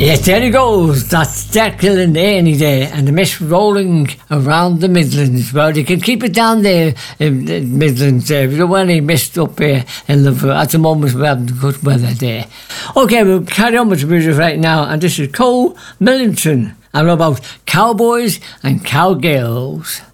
Yes, there he goes. That's Declan any day, and the mist rolling around the Midlands. Well, you can keep it down there in the Midlands. We don't want any mist up here in Liverpool. At the moment, we're having good weather there. Okay, we'll carry on with the music right now, and this is Cole Millington, and about cowboys and cowgirls.